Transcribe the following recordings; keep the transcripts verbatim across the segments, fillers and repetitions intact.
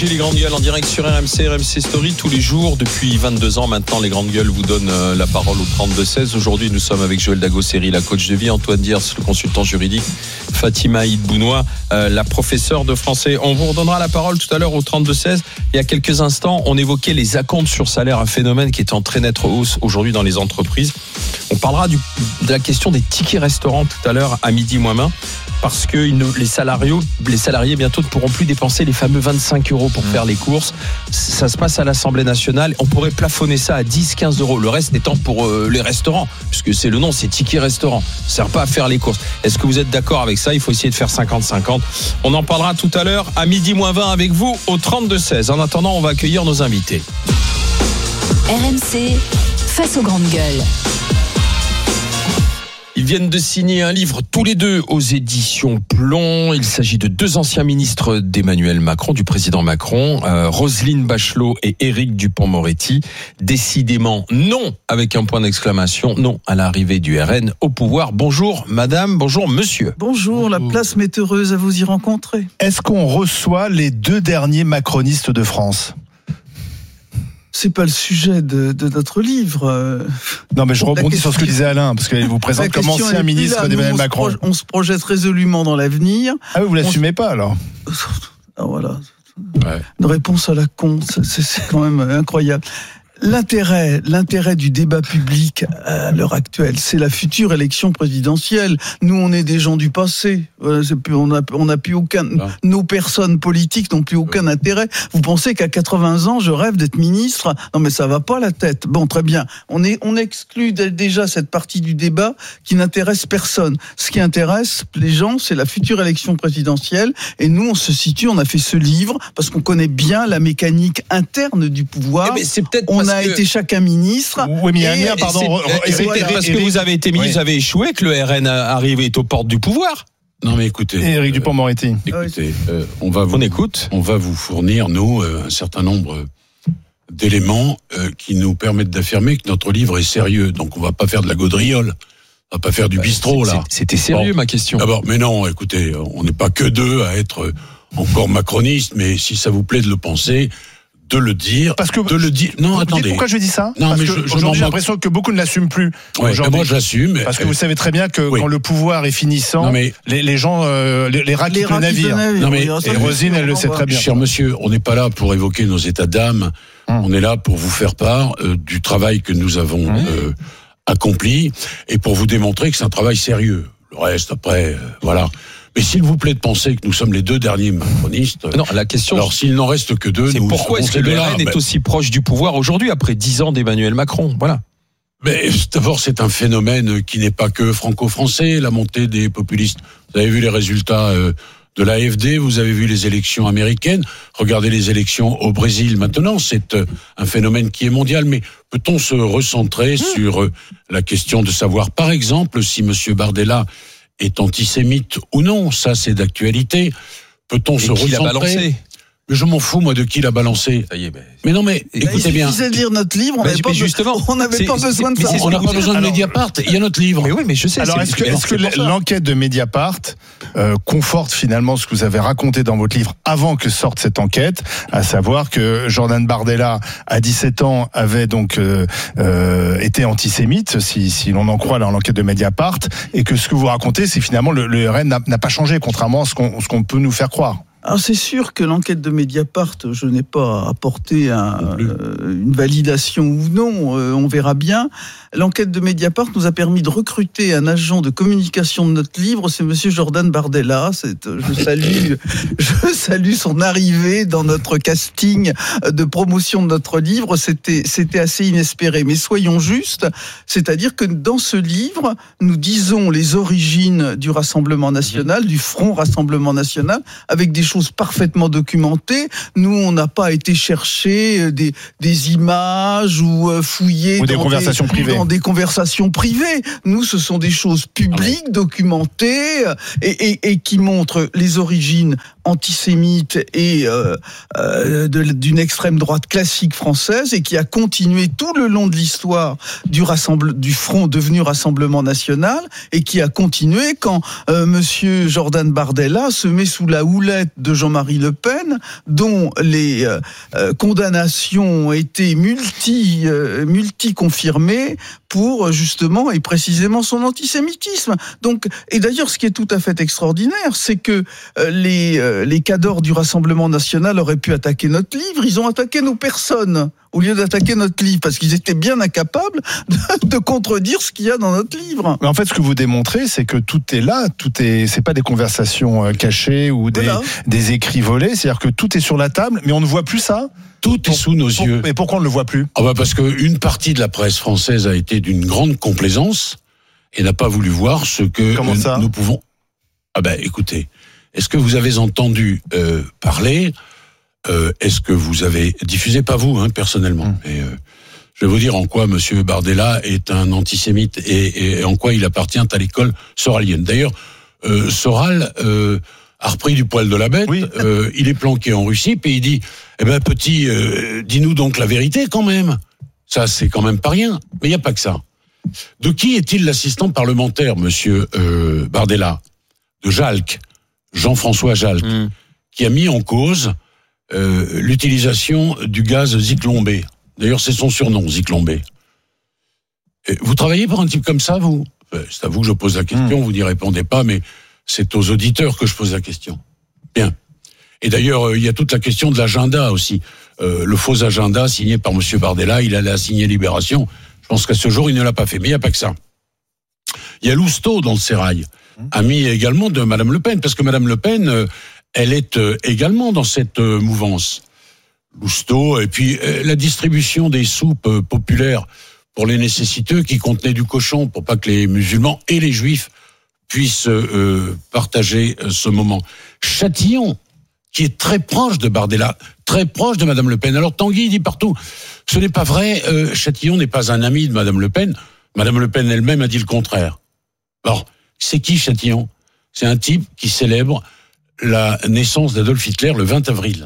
Les grandes gueules en direct sur R M C, R M C Story tous les jours depuis vingt-deux ans maintenant. Les grandes gueules vous donnent euh, la parole au trente-deux seize. Aujourd'hui, nous sommes avec Joël Dagosseri, la coach de vie, Antoine Diers, le consultant juridique, Fatima Aïd-Bounoua, euh, la professeure de français. On vous redonnera la parole tout à l'heure au trente-deux seize. Il y a quelques instants, on évoquait les acomptes sur salaire, un phénomène qui est en très nette hausse aujourd'hui dans les entreprises. On parlera du, de la question des tickets restaurants tout à l'heure à midi moins vingt. Parce que les salariés, les salariés bientôt ne pourront plus dépenser les fameux vingt-cinq euros pour mmh. faire les courses. Ça se passe à l'Assemblée nationale. On pourrait plafonner ça à dix à quinze euros. Le reste étant pour euh, les restaurants. Puisque c'est le nom, c'est ticket restaurant. Ça ne sert pas à faire les courses. Est-ce que vous êtes d'accord avec ça ? Il faut essayer de faire cinquante cinquante. On en parlera tout à l'heure à midi moins vingt avec vous au trente-deux seize. En attendant, on va accueillir nos invités. R M C, face aux grandes gueules. Ils viennent de signer un livre tous les deux aux éditions Plomb. Il s'agit de deux anciens ministres d'Emmanuel Macron, du président Macron, euh, Roselyne Bachelot et Éric Dupond-Moretti. Décidément non, avec un point d'exclamation, non à l'arrivée du R N au pouvoir. Bonjour madame, bonjour monsieur. Bonjour, la place m'est heureuse à vous y rencontrer. Est-ce qu'on reçoit les deux derniers macronistes de France ? C'est pas le sujet de, de notre livre. Non, mais je rebondis question, sur ce que disait Alain, parce qu'il vous présente comme ancien ministre d'Emmanuel Macron. On se, on se projette résolument dans l'avenir. Ah oui, vous l'assumez on... pas alors ? Ah voilà. Ouais. Une réponse à la con, c'est, c'est quand même incroyable. L'intérêt, l'intérêt du débat public à l'heure actuelle, c'est la future élection présidentielle. Nous, on est des gens du passé. C'est plus, on a, on a plus aucun, ah. nos personnes politiques n'ont plus aucun ouais. intérêt. Vous pensez qu'à quatre-vingts ans, je rêve d'être ministre ? Non, mais ça va pas la tête. Bon, très bien. On est, on exclut déjà cette partie du débat qui n'intéresse personne. Ce qui intéresse les gens, c'est la future élection présidentielle. Et nous, on se situe, on a fait ce livre parce qu'on connaît bien la mécanique interne du pouvoir. Eh ben, c'est peut-être on a a été chacun ministre. Oui, mais il y a un lien, pardon. Et c'est peut-être parce que vous avez été ministre, oui. vous avez échoué, que le R N arrive est aux portes du pouvoir. Non, mais écoutez. Et Éric Dupond-Moretti. Écoutez, euh, on va vous, on écoute. On va vous fournir, nous, euh, un certain nombre d'éléments euh, qui nous permettent d'affirmer que notre livre est sérieux. Donc, on va pas faire de la gaudriole. On va pas faire du bah, bistrot, là. C'était sérieux, bon, ma question. D'abord, mais non, écoutez, on n'est pas que deux à être encore macronistes, mais si ça vous plaît de le penser, de le dire, parce que de le dire. Non, attendez. Pourquoi je dis ça ? Non, parce mais que je, je aujourd'hui, j'ai l'impression que beaucoup ne l'assument plus. Ouais, moi, je l'assume. Parce que vous savez très bien que oui. quand le pouvoir est finissant, non, mais les, les gens, euh, les, les rats quittent le navire. Non, mais et Roselyne, elle le sait très bien. Cher monsieur, on n'est pas là pour évoquer nos états d'âme. Hum. On est là pour vous faire part euh, du travail que nous avons hum. euh, accompli et pour vous démontrer que c'est un travail sérieux. Le reste, après, euh, voilà. Mais s'il vous plaît de penser que nous sommes les deux derniers macronistes. Non, la question. Alors s'il n'en reste que deux, c'est nous pourquoi est-ce que le R N est ben... aussi proche du pouvoir aujourd'hui après dix ans d'Emmanuel Macron ? Voilà. Mais d'abord, c'est un phénomène qui n'est pas que franco-français, la montée des populistes. Vous avez vu les résultats euh, de l'A F D, vous avez vu les élections américaines. Regardez les élections au Brésil maintenant. C'est euh, un phénomène qui est mondial. Mais peut-on se recentrer mmh. sur euh, la question de savoir, par exemple, si Monsieur Bardella est antisémite ou non, ça c'est d'actualité. Peut-on et se recentrer ? Qui l'a balancé ? Mais je m'en fous moi de qui l'a balancé. Ça y est, ben... Mais non mais il écoutez bien. Il suffisait de lire notre livre, on ben, n'avait pas, justement, on n'avait pas besoin de ça. On n'a pas besoin de Mediapart, il y a notre livre. Mais oui, mais je sais. Alors est-ce que, est-ce que l'enquête de Mediapart euh, conforte finalement ce que vous avez raconté dans votre livre avant que sorte cette enquête, à savoir que Jordan Bardella à dix-sept ans avait donc euh, euh, été antisémite, si, si l'on en croit dans l'enquête de Mediapart, et que ce que vous racontez, c'est finalement le, le R N n'a, n'a pas changé, contrairement à ce qu'on, ce qu'on peut nous faire croire. Alors c'est sûr que l'enquête de Mediapart, je n'ai pas apporté un, euh, une validation ou non, euh, on verra bien. L'enquête de Mediapart nous a permis de recruter un agent de communication de notre livre, c'est Monsieur Jordan Bardella. C'est, je salue, je salue son arrivée dans notre casting de promotion de notre livre. C'était, c'était assez inespéré. Mais soyons justes, c'est-à-dire que dans ce livre, nous disons les origines du Rassemblement national, du Front Rassemblement national, avec des choses parfaitement documentées. Nous, on n'a pas été chercher des, des images ou fouiller ou des dans conversations des, privées. Dans des conversations privées. Nous, ce sont des choses publiques, documentées et, et, et qui montrent les origines antisémite et euh, euh, de, d'une extrême droite classique française et qui a continué tout le long de l'histoire du, rassemble, du Front devenu Rassemblement National et qui a continué quand euh, Monsieur Jordan Bardella se met sous la houlette de Jean-Marie Le Pen, dont les euh, euh, condamnations ont été multi, euh, multi-confirmées pour justement et précisément son antisémitisme. Donc, et d'ailleurs, ce qui est tout à fait extraordinaire, c'est que euh, les euh, les cadors du Rassemblement National auraient pu attaquer notre livre, ils ont attaqué nos personnes au lieu d'attaquer notre livre, parce qu'ils étaient bien incapables de, de contredire ce qu'il y a dans notre livre. Mais en fait, ce que vous démontrez, c'est que tout est là, tout est, c'est pas des conversations cachées ou des, voilà. des écrits volés, c'est-à-dire que tout est sur la table, mais on ne voit plus ça. Tout est pour, sous nos pour, yeux. Et pourquoi on ne le voit plus ? Ah bah parce qu'une partie de la presse française a été d'une grande complaisance et n'a pas voulu voir ce que Comment ça nous pouvons. Ah ben, écoutez, est-ce que vous avez entendu euh, parler euh, Est-ce que vous avez diffusé, pas vous, hein, personnellement, mmh. mais euh, je vais vous dire en quoi Monsieur Bardella est un antisémite et, et en quoi il appartient à l'école soralienne. D'ailleurs, euh, Soral euh, a repris du poil de la bête. Oui. Euh, il est planqué en Russie, puis il dit "Eh ben, petit, euh, dis-nous donc la vérité quand même." Ça, c'est quand même pas rien. Mais il y a pas que ça. De qui est-il l'assistant parlementaire, Monsieur euh, Bardella ? De Jalc, Jean-François Jalc, mmh. qui a mis en cause euh, l'utilisation du gaz Zyklon B. D'ailleurs, c'est son surnom, Zyklon B. Et vous travaillez pour un type comme ça, vous ? C'est à vous que je pose la question, mmh. vous n'y répondez pas, mais c'est aux auditeurs que je pose la question. Bien. Et d'ailleurs, euh, il y a toute la question de l'agenda aussi. Euh, le faux agenda signé par Monsieur Bardella, il allait signer Libération. Je pense qu'à ce jour, il ne l'a pas fait. Mais il n'y a pas que ça. Il y a Lousteau dans le sérail, ami également de Madame Le Pen, parce que Madame Le Pen, euh, elle est euh, également dans cette euh, mouvance. Lousteau, et puis euh, la distribution des soupes euh, populaires pour les nécessiteux qui contenaient du cochon, pour pas que les musulmans et les juifs puissent euh, partager euh, ce moment. Châtillon, qui est très proche de Bardella, très proche de Madame Le Pen. Alors Tanguy dit partout, ce n'est pas vrai, euh, Châtillon n'est pas un ami de Madame Le Pen. Madame Le Pen elle-même a dit le contraire. Alors, c'est qui Châtillon ? C'est un type qui célèbre la naissance d'Adolf Hitler le vingt avril.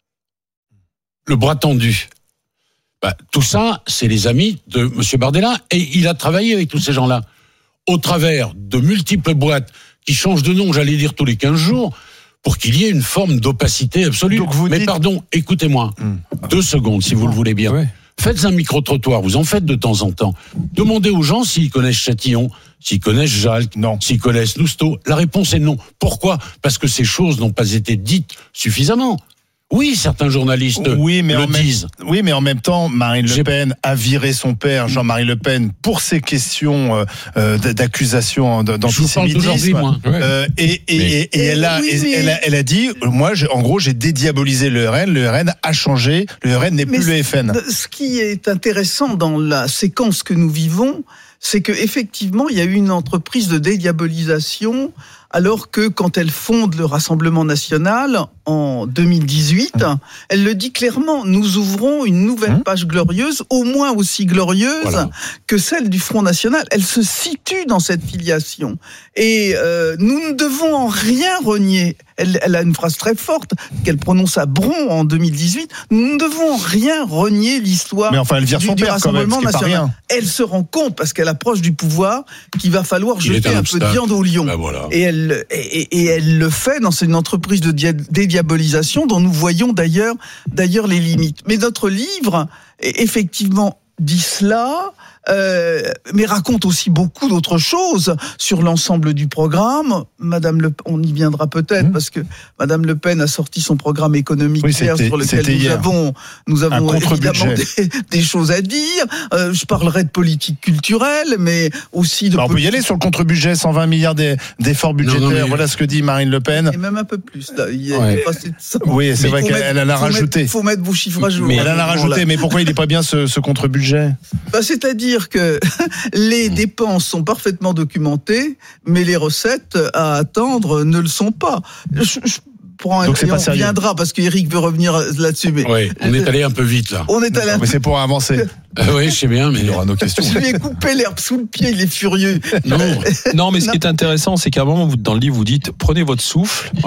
Le bras tendu. Bah, tout ça, c'est les amis de M. Bardella, et il a travaillé avec tous ces gens-là. Au travers de multiples boîtes qui changent de nom, j'allais dire tous les quinze jours, pour qu'il y ait une forme d'opacité absolue. Donc vous Mais dites... pardon, écoutez-moi, hum. deux secondes si vous le voulez bien. Ouais. Faites un micro-trottoir, vous en faites de temps en temps. Demandez aux gens s'ils connaissent Châtillon, s'ils connaissent Jalc, non. s'ils connaissent Lousteau. La réponse est non. Pourquoi ? Parce que ces choses n'ont pas été dites suffisamment. Oui, certains journalistes oui, mais le en disent. Même, oui, mais en même temps, Marine Le J'ai... Pen a viré son père, Jean-Marie Le Pen, pour ces questions euh, d'accusation d'antisémitisme. Moi. Ouais. Euh, et, et, et, et elle a, oui, mais... elle a, elle a dit, moi, j'ai, en gros, j'ai dédiabolisé le R N. Le R N a changé. Le R N n'est mais plus le F N. Ce qui est intéressant dans la séquence que nous vivons, c'est que effectivement, il y a eu une entreprise de dédiabolisation. Alors que quand elle fonde le Rassemblement National en deux mille dix-huit, mmh. elle le dit clairement, nous ouvrons une nouvelle page glorieuse, au moins aussi glorieuse voilà. que celle du Front National. Elle se situe dans cette filiation. Et euh, nous ne devons en rien renier. Elle, elle a une phrase très forte qu'elle prononce à Bron en deux mille dix-huit. Nous ne devons en rien renier l'histoire Mais enfin, elle vire du, son du père, Rassemblement quand même, National. Rien. Elle se rend compte, parce qu'elle approche du pouvoir, qu'il va falloir Il jeter un, un peu de viande au lion. Ben voilà. Et elle Et, et, et elle le fait dans une entreprise de dia- dédiabolisation dont nous voyons d'ailleurs, d'ailleurs les limites. Mais notre livre, effectivement, dit cela, euh, mais raconte aussi beaucoup d'autres choses sur l'ensemble du programme. Madame Le Pen, on y viendra peut-être, mmh. parce que Madame Le Pen a sorti son programme économique oui, hier sur lequel nous hier. avons, nous avons évidemment des, des choses à dire. Euh, je parlerai de politique culturelle, mais aussi de... Bah, on peut y aller sur le contre-budget, cent vingt milliards d'efforts budgétaires. Non, non, mais... Voilà ce que dit Marine Le Pen. Et même un peu plus. Là. Il ouais. passé de ça. Oui, c'est vrai qu'elle en a rajouté. Il faut mettre vos chiffres à jour. Mais elle en a rajouté, mais pourquoi il n'est pas bien ce, ce contre-budget ? Bah, c'est-à-dire que les dépenses sont parfaitement documentées, mais les recettes à attendre ne le sont pas. Je, je prends un, Donc c'est pas on sérieux. Viendra parce qu'Éric veut revenir là-dessus. Mais oui, on est allé un peu vite là. On est allé. Mais c'est pour avancer. Euh, oui, je sais bien, mais il y aura nos questions. Je lui ai coupé l'herbe sous le pied, il est furieux. Non, non mais ce qui est intéressant, c'est qu'à un moment, vous, dans le livre, vous dites, prenez votre souffle. Ouais.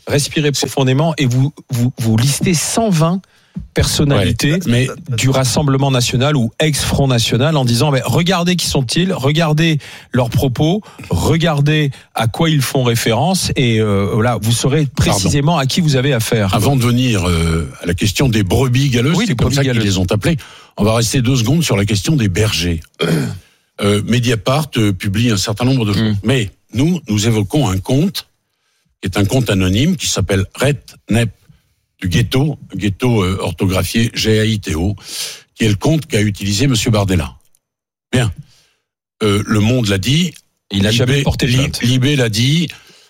respirez profondément et vous, vous, vous listez cent vingt personnalités ouais, mais du Rassemblement national ou ex-Front national en disant, mais regardez qui sont-ils, regardez leurs propos, regardez à quoi ils font référence et euh, voilà, vous saurez précisément Pardon. à qui vous avez affaire. Avant de venir euh, à la question des brebis galeuses, oui, c'est comme ça qu'ils les ont appelés, on va rester deux secondes sur la question des bergers. euh, Mediapart euh, publie un certain nombre de choses, mmh. mais nous, nous évoquons un compte qui est un compte anonyme qui s'appelle Rednep du ghetto, ghetto euh, orthographié G A I T O, qui est le compte qu'a utilisé Monsieur Bardella. Bien. Euh, le Monde l'a dit. Il n'a jamais porté plainte. Libé l'a dit.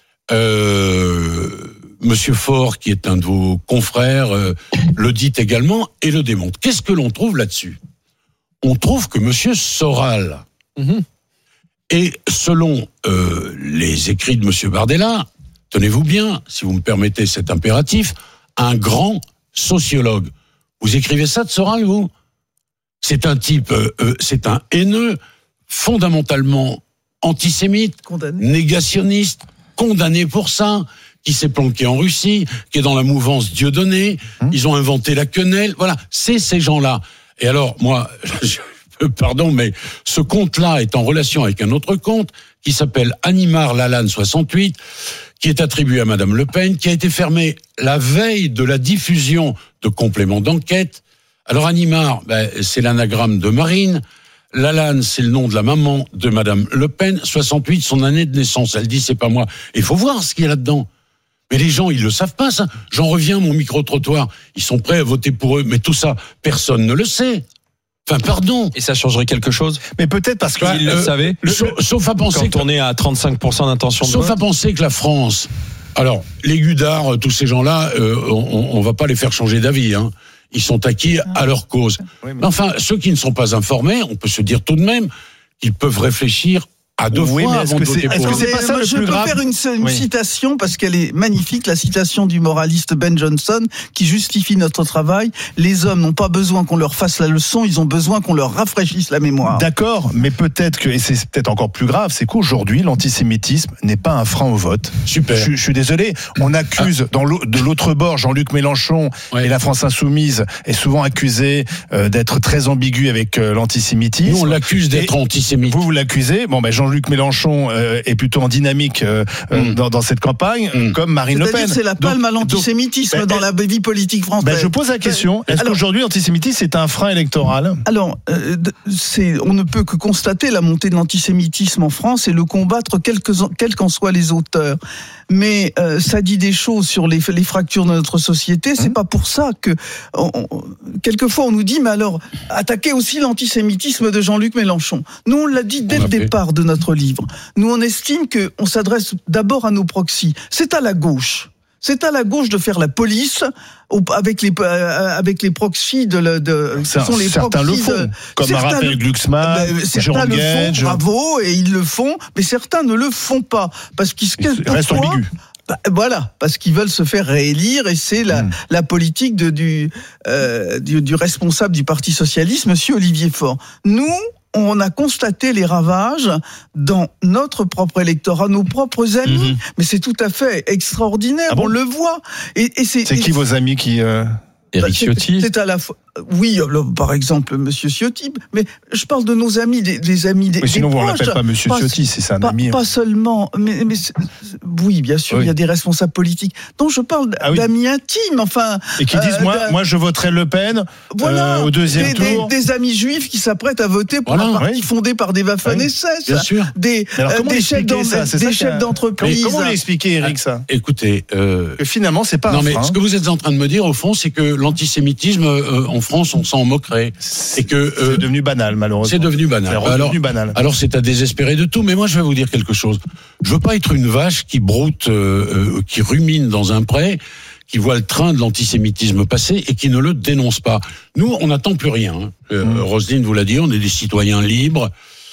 Euh, Monsieur Faure, qui est un de vos confrères, euh, le dit également et le démontre. Qu'est-ce que l'on trouve là-dessus ? On trouve que Monsieur Soral, mm-hmm. et selon euh, les écrits de Monsieur Bardella, tenez-vous bien, si vous me permettez cet impératif, un grand sociologue. Vous écrivez ça de Soral, vous ? C'est un type, euh, euh, c'est un haineux, fondamentalement antisémite, condamné. négationniste, condamné pour ça, qui s'est planqué en Russie, qui est dans la mouvance Dieudonné. Hum. Ils ont inventé la quenelle. Voilà, c'est ces gens-là. Et alors, moi, je, pardon, mais ce compte-là est en relation avec un autre compte qui s'appelle Animar Lalanne soixante-huit, qui est attribué à Madame Le Pen, qui a été fermé la veille de la diffusion de compléments d'enquête. Alors Animar, ben, c'est l'anagramme de Marine. Lalanne, c'est le nom de la maman de Madame Le Pen. soixante-huit, son année de naissance. Elle dit, c'est pas moi. Il faut voir ce qu'il y a là-dedans. Mais les gens, ils le savent pas, ça. J'en reviens, mon micro-trottoir. Ils sont prêts à voter pour eux. Mais tout ça, personne ne le sait. Enfin, pardon. Et ça changerait quelque chose ? Mais peut-être parce que... Ils euh, le savaient. Le, sauf, sauf à penser... Quand on est à trente-cinq pour cent d'intention de Sauf vote. à penser que la France... Alors, les Gudard, tous ces gens-là, euh, on, on va pas les faire changer d'avis, hein. Ils sont acquis à leur cause. Oui, mais... Enfin, ceux qui ne sont pas informés, on peut se dire tout de même qu'ils peuvent réfléchir à deux oui, fois mais avant de voter pour. Est-ce que c'est pas ça le je plus peux grave faire une, une oui. citation parce qu'elle est magnifique, la citation du moraliste Ben Jonson qui justifie notre travail. Les hommes n'ont pas besoin qu'on leur fasse la leçon, ils ont besoin qu'on leur rafraîchisse la mémoire. D'accord, mais peut-être que, et c'est peut-être encore plus grave, c'est qu'aujourd'hui l'antisémitisme n'est pas un frein au vote. Super. Je, je suis désolé, on accuse ah. dans l'autre, de l'autre bord Jean-Luc Mélenchon ouais. et la France Insoumise est souvent accusé euh, d'être très ambigu avec euh, l'antisémitisme. Nous on l'accuse d'être et antisémite. Vous vous l'accusez. Bon ben Jean-Luc Mélenchon euh, est plutôt en dynamique euh, mm. dans, dans cette campagne, mm. comme Marine Le Pen. C'est la palme donc, à l'antisémitisme donc, dans la vie politique française. Ben je pose la question, est-ce alors, qu'aujourd'hui l'antisémitisme est un frein électoral ? Alors, euh, c'est, on ne peut que constater la montée de l'antisémitisme en France et le combattre quels quel qu'en soient les auteurs. Mais euh, ça dit des choses sur les, les fractures de notre société, c'est mmh. pas pour ça que... On, on, quelquefois on nous dit, mais alors, attaquez aussi l'antisémitisme de Jean-Luc Mélenchon. Nous on l'a dit dès le départ de notre livre. Nous on estime qu'on s'adresse d'abord à nos proxys. C'est à la gauche. C'est à la gauche de faire la police avec les avec les proxys de, de, de ce sont les certains le font, de, comme Raphaël Glucksmann, ben, certains le Gage. font, bravo, et ils le font, mais certains ne le font pas parce qu'ils se restent ambigus. Bah, voilà, parce qu'ils veulent se faire réélire et c'est la, mmh. la politique de, du, euh, du du responsable du Parti socialiste, Monsieur Olivier Faure. Nous, on a constaté les ravages dans notre propre électorat, nos propres amis. Mmh. Mais c'est tout à fait extraordinaire, ah bon on le voit. Et, et c'est, c'est qui et, vos amis qui... Euh... Éric Ciotti. C'est à la fois, oui, alors, par exemple Monsieur Ciotti, mais je parle de nos amis, des, des amis des. Mais sinon des vous proches, on l'appelle pas Monsieur pas, Ciotti, c'est un pas, ami. Pas seulement, mais, mais oui, bien sûr, oui. Il y a des responsables politiques. Donc je parle ah, oui. d'amis intimes, enfin. Et qui disent euh, moi, moi je voterai Le Pen. Voilà. Euh, au deuxième des, tour. Des, des amis juifs qui s'apprêtent à voter pour voilà, un parti oui. fondé par des Waffen-S S. Bien sûr. Des, alors, des chefs, ça, des ça chefs d'entreprise. Comment l'expliquer, Eric, ça ? Écoutez, que finalement c'est pas. Non mais ce que vous êtes en train de me dire au fond, c'est que l'antisémitisme Euh, en France, on s'en moquerait. Et que euh, c'est devenu banal, malheureusement. C'est devenu banal. C'est alors, banal. alors c'est à désespérer de tout. Mais moi, je vais vous dire quelque chose. Je veux pas être une vache qui broute, euh, euh, qui rumine dans un pré, qui voit le train de l'antisémitisme passer et qui ne le dénonce pas. Nous, on n'attend plus rien. Hein. Euh, mmh. Roselyne vous l'a dit, on est des citoyens libres.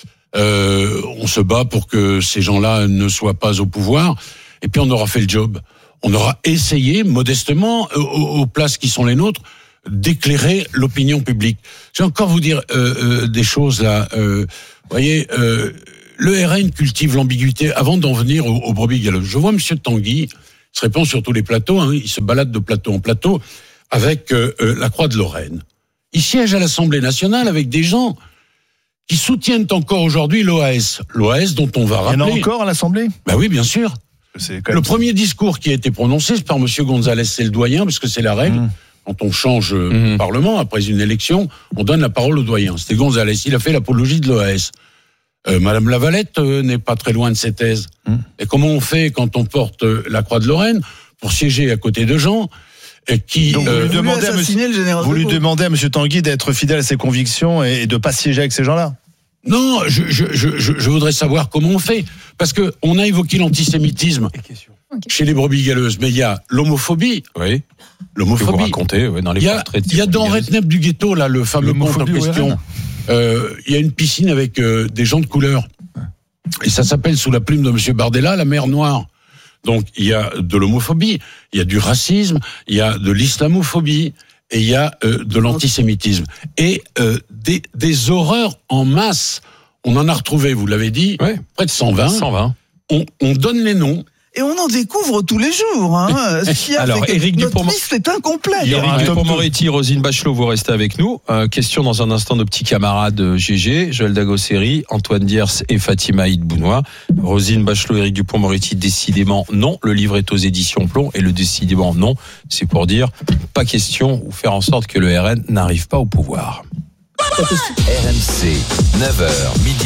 Euh, on se bat pour que ces gens-là ne soient pas au pouvoir. Et puis, on aura fait le job. On aura essayé, modestement, aux, aux places qui sont les nôtres, d'éclairer l'opinion publique. Je vais encore vous dire euh, euh, des choses là. Euh, vous voyez, euh, le R N cultive l'ambiguïté avant d'en venir au, au brebis galeux. Je vois Monsieur Tanguy se répand sur tous les plateaux, hein, il se balade de plateau en plateau avec euh, euh, la Croix de Lorraine. Il siège à l'Assemblée nationale avec des gens qui soutiennent encore aujourd'hui l'O A S. L'O A S dont on va rappeler... Il y en a encore à l'Assemblée ? Ben oui, bien sûr. C'est quand même Le premier discours qui a été prononcé, c'est par M. González, c'est le doyen, parce que c'est la règle. Mmh. Quand on change euh, mmh. Parlement, après une élection, on donne la parole au doyen. C'était González, il a fait l'apologie de l'O A S. Euh, Madame Lavalette euh, n'est pas très loin de ses thèses. Mmh. Et comment on fait quand on porte euh, la Croix de Lorraine pour siéger à côté de gens euh, qui... Donc euh, vous lui demandez à monsieur, vous lui demandez à monsieur Tanguy d'être fidèle à ses convictions et de ne pas siéger avec ces gens-là ? Non, je, je, je, je voudrais savoir comment on fait. Parce que on a évoqué l'antisémitisme okay. chez les brebis galeuses, mais il y a l'homophobie. Oui. L'homophobie. Que vous racontez, ouais, dans les il y a, portraits. Il y a dans Rednep du ghetto, là, le fameux conte en question. Euh, il y a une piscine avec euh, des gens de couleur. Et ça s'appelle, sous la plume de monsieur Bardella, la mer Noire. Donc, il y a de l'homophobie, il y a du racisme, il y a de l'islamophobie, et il y a euh, de l'antisémitisme. Et euh, des, des horreurs en masse. On en a retrouvé, vous l'avez dit, ouais. près de cent vingt. cent vingt. On, on donne les noms. Et on en découvre tous les jours. Hein. Alors, Éric notre Dupond... liste est incomplète. Éric Dupond-Moretti, Roselyne Bachelot, vous restez avec nous. Euh, question dans un instant de petits camarades G G, Joël Dagosseri, Antoine Diers et Fatima Hidbounois. Roselyne Bachelot, Éric Dupond-Moretti, décidément non. Le livre est aux éditions Plomb et le décidément non, c'est pour dire pas question ou faire en sorte que le R N n'arrive pas au pouvoir. R M C, neuf heures midi,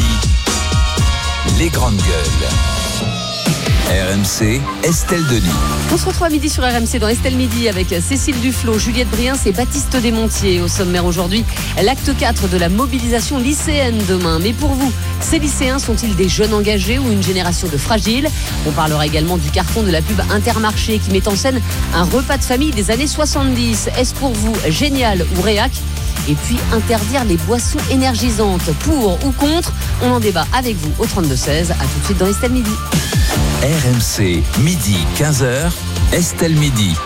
les grandes gueules. R M C, Estelle Denis. On se retrouve à midi sur R M C dans Estelle Midi avec Cécile Duflot, Juliette Briens et Baptiste Desmontiers. Au sommaire aujourd'hui, l'acte quatre de la mobilisation lycéenne demain. Mais pour vous, ces lycéens sont-ils des jeunes engagés ou une génération de fragiles ? On parlera également du carton de la pub Intermarché qui met en scène un repas de famille des années soixante-dix. Est-ce pour vous génial ou réac ? Et puis interdire les boissons énergisantes, pour ou contre, on en débat avec vous au trente-deux seize. À tout de suite dans Estelle Midi. R M C, midi, quinze heures, Estelle Midi.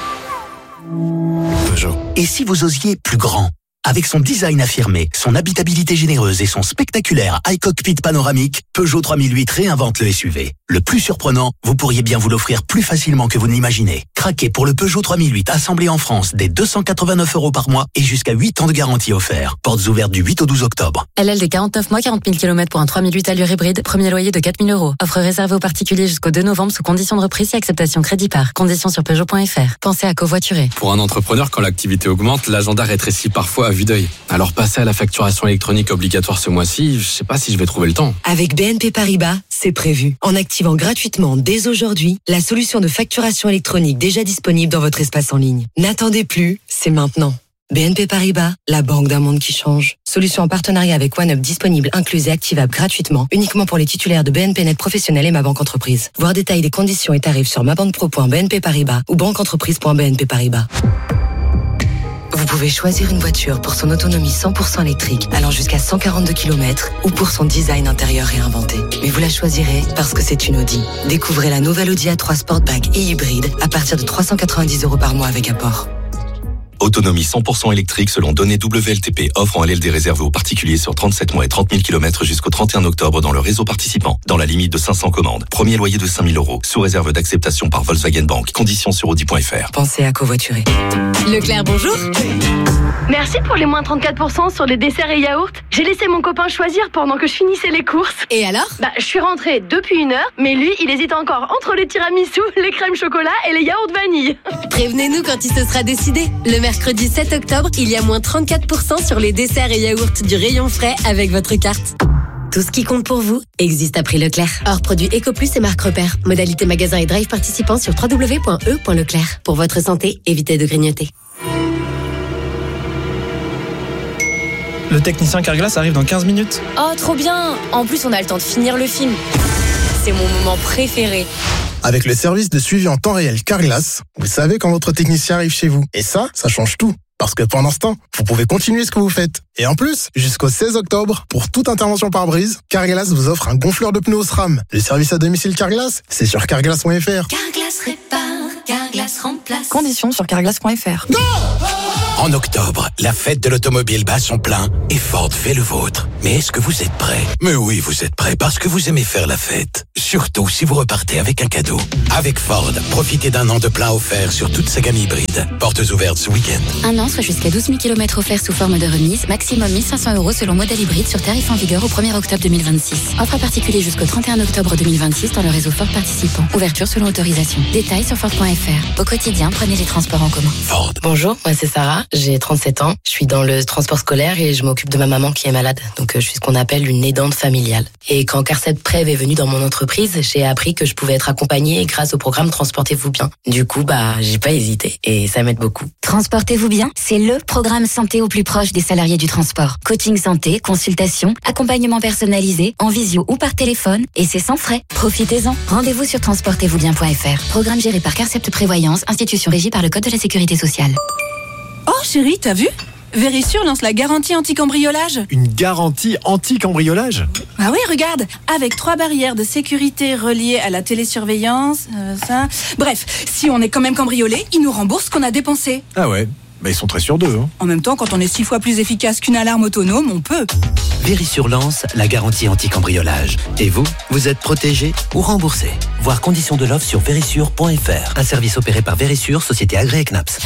Peugeot. Et si vous osiez plus grand ? Avec son design affirmé, son habitabilité généreuse et son spectaculaire iCockpit panoramique, Peugeot trois mille huit réinvente le S U V. Le plus surprenant, vous pourriez bien vous l'offrir plus facilement que vous ne l'imaginez. Craquez pour le Peugeot trois mille huit assemblé en France dès deux cent quatre-vingt-neuf euros par mois et jusqu'à huit ans de garantie offert. Portes ouvertes du huit au douze octobre. L L D quarante-neuf mois, quarante mille kilomètres pour un trois mille huit allure hybride. Premier loyer de quatre mille euros. Offre réservée aux particuliers jusqu'au deux novembre sous conditions de reprise et acceptation crédit par. Conditions sur Peugeot point F R. Pensez à covoiturer. Pour un entrepreneur, quand l'activité augmente, l'agenda rétrécit parfois à vue d'œil. Alors passer à la facturation électronique obligatoire ce mois-ci, je sais pas si je vais trouver le temps. Avec B N P Paribas, c'est prévu. En activant gratuitement dès aujourd'hui la solution de facturation électronique déjà disponible dans votre espace en ligne. N'attendez plus, c'est maintenant. B N P Paribas, la banque d'un monde qui change. Solution en partenariat avec OneUp disponible, incluse et activable gratuitement, uniquement pour les titulaires de B N P Net Professionnel et Ma Banque Entreprise. Voir détails des conditions et tarifs sur mabanquepro point b n p paribas ou banqueentreprise point b n p paribas. Vous pouvez choisir une voiture pour son autonomie cent pour cent électrique, allant jusqu'à cent quarante-deux kilomètres, ou pour son design intérieur réinventé. Mais vous la choisirez parce que c'est une Audi. Découvrez la nouvelle Audi A trois Sportback et hybride à partir de trois cent quatre-vingt-dix euros par mois avec apport. Autonomie cent pour cent électrique selon données W L T P. Offre en L L D réservée aux particuliers sur trente-sept mois et trente mille kilomètres jusqu'au trente et un octobre dans le réseau participant. Dans la limite de cinq cents commandes. Premier loyer de cinq mille euros. Sous réserve d'acceptation par Volkswagen Bank. Conditions sur audi point f r. Pensez à covoiturer. Leclerc, bonjour. Merci pour les moins trente-quatre pour cent sur les desserts et yaourts. J'ai laissé mon copain choisir pendant que je finissais les courses. Et alors ? Bah, je suis rentrée depuis une heure, mais lui, il hésite encore entre les tiramisu, les crèmes chocolat et les yaourts vanille. Prévenez-nous quand il se sera décidé. Le mercredi sept octobre, il y a moins trente-quatre pour cent sur les desserts et yaourts du rayon frais avec votre carte. Tout ce qui compte pour vous existe à prix Leclerc. Hors produit EcoPlus et marque repère. Modalité magasin et drive participant sur w w w point e point leclerc. Pour votre santé, évitez de grignoter. Le technicien Carglass arrive dans quinze minutes. Oh, trop bien! En plus, on a le temps de finir le film. C'est mon moment préféré. Avec le service de suivi en temps réel Carglass, vous savez quand votre technicien arrive chez vous. Et ça, ça change tout. Parce que pendant ce temps, vous pouvez continuer ce que vous faites. Et en plus, jusqu'au seize octobre, pour toute intervention par brise, Carglass vous offre un gonfleur de pneus au SRAM. Le service à domicile Carglass, c'est sur carglass point f r. Carglass répare, Carglass remplace. Conditions sur carglass point f r. Go! En octobre, la fête de l'automobile bat son plein et Ford fait le vôtre. Mais est-ce que vous êtes prêts? Mais oui, vous êtes prêts parce que vous aimez faire la fête. Surtout si vous repartez avec un cadeau. Avec Ford, profitez d'un an de plein offert sur toute sa gamme hybride. Portes ouvertes ce week-end. Un an, soit jusqu'à douze mille kilomètres offerts sous forme de remise, maximum mille cinq cents euros selon modèle hybride sur tarif en vigueur au premier octobre deux mille vingt-six. Offre à particulier jusqu'au trente et un octobre deux mille vingt-six dans le réseau Ford participant. Ouverture selon autorisation. Détails sur Ford point F R. Au quotidien, prenez les transports en commun. Ford. Bonjour, moi c'est Sarah, j'ai trente-sept ans, je suis dans le transport scolaire et je m'occupe de ma maman qui est malade. Donc je suis ce qu'on appelle une aidante familiale. Et quand Carset Prev est venu dans mon entreprise, j'ai appris que je pouvais être accompagnée grâce au programme Transportez-vous bien. Du coup, bah, j'ai pas hésité et ça m'aide beaucoup. Transportez-vous bien, c'est le programme santé au plus proche des salariés du transport. Coaching santé, consultation, accompagnement personnalisé, en visio ou par téléphone, et c'est sans frais. Profitez-en. Rendez-vous sur transportez vous bien point F R. Programme géré par Carcept Prévoyance, institution régie par le Code de la Sécurité sociale. Oh chérie, t'as vu ? Vérissure lance la garantie anti-cambriolage. Une garantie anti-cambriolage ? Ah oui, regarde, avec trois barrières de sécurité reliées à la télésurveillance, euh, ça... Bref, si on est quand même cambriolé, ils nous remboursent ce qu'on a dépensé. Ah ouais, bah ils sont très sûrs d'eux. Hein. En même temps, quand on est six fois plus efficace qu'une alarme autonome, on peut. Vérissure lance la garantie anti-cambriolage. Et vous, vous êtes protégé ou remboursé. Voir conditions de l'offre sur vérissure point F R. Un service opéré par Vérissure, société agréée C N A P S.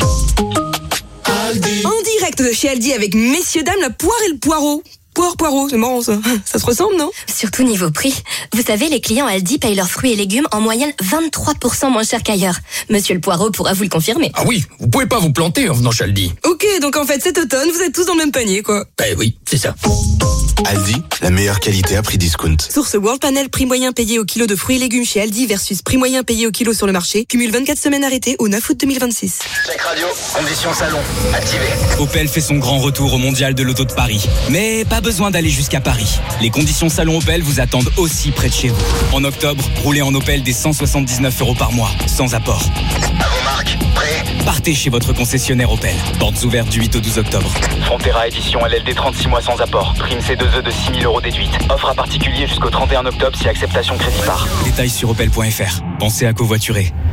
En direct de chez Aldi avec messieurs dames la poire et le poireau. Poire, poireau, c'est marrant ça. Ça se ressemble, non? Surtout niveau prix. Vous savez, les clients Aldi payent leurs fruits et légumes en moyenne vingt-trois pour cent moins cher qu'ailleurs. Monsieur le Poireau pourra vous le confirmer. Ah oui, vous pouvez pas vous planter en venant chez Aldi. Ok, donc en fait cet automne, vous êtes tous dans le même panier, quoi. Ben oui, c'est ça. Aldi, la meilleure qualité à prix discount. Source World Panel, prix moyen payé au kilo de fruits et légumes chez Aldi versus prix moyen payé au kilo sur le marché. Cumule vingt-quatre semaines arrêtées au neuf août deux mille vingt-six. Check radio, conditions salon, activé. Opel fait son grand retour au mondial de l'auto de Paris. Mais pas besoin d'aller jusqu'à Paris. Les conditions salon Opel vous attendent aussi près de chez vous. En octobre, roulez en Opel des cent soixante-dix-neuf euros par mois, sans apport. À vos marques, prêt ? Partez chez votre concessionnaire Opel. Portes ouvertes du huit au douze octobre. Frontera édition L L D trente-six mois sans apport. Prime C deux E de six mille euros déduite. Offre à particulier jusqu'au trente et un octobre si acceptation crédit par. Détails sur opel point F R. Pensez à covoiturer.